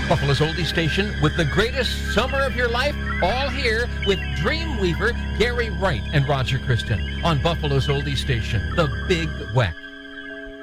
Buffalo's Oldie Station with the greatest summer of your life, all here with Dreamweaver, Gary Wright, and Roger Kristen on Buffalo's Oldie Station, The Big Weck.